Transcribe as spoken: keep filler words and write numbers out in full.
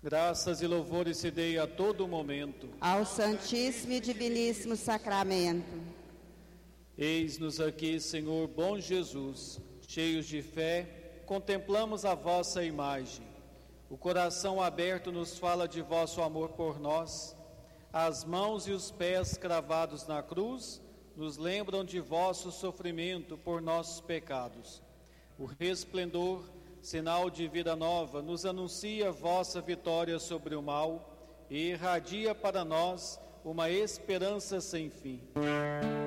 Graças e louvores se dê a todo momento ao Santíssimo e Diviníssimo Sacramento. Eis-nos aqui, Senhor bom Jesus, cheios de fé, contemplamos a vossa imagem. O coração aberto nos fala de vosso amor por nós. As mãos e os pés cravados na cruz nos lembram de vosso sofrimento por nossos pecados. O resplendor, sinal de vida nova, nos anuncia vossa vitória sobre o mal e irradia para nós uma esperança sem fim.